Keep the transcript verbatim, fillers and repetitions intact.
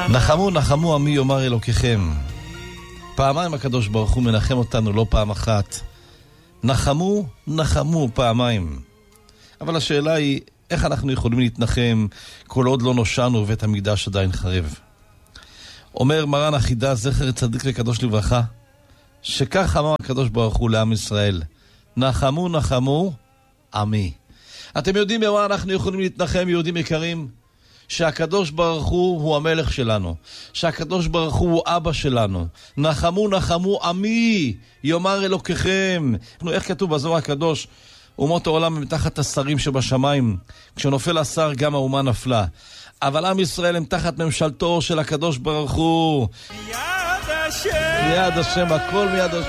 נחמו נחמו עמי יאמר אלוקיכם. פעמיים הקדוש ברוך הוא מנחם אותנו, לא פעם אחת. נחמו נחמו פעמיים. אבל השאלה היא, איך אנחנו יכולים להתנחם כל עוד לא נושענו ובית המקדש עדיין חרב? אומר מרן החידה זכר צדיק וקדוש לברכה, שכך אמר הקדוש ברוך הוא לעם ישראל, נחמו נחמו עמי. אתם יודעים במה אנחנו יכולים להתנחם, יהודים יקרים? שהקדוש ברוך הוא הוא המלך שלנו, שהקדוש ברוך הוא הוא אבא שלנו. נחמו נחמו עמי יאמר אלוקיכם. איך כתוב בזוהר הקדוש? אומות העולם הם תחת השרים שבשמיים, כשנופל השר גם האומה נפלה, אבל עם ישראל הם תחת ממשלתו של הקדוש ברוך הוא. יד השם, יד השם, הכל מיד השם.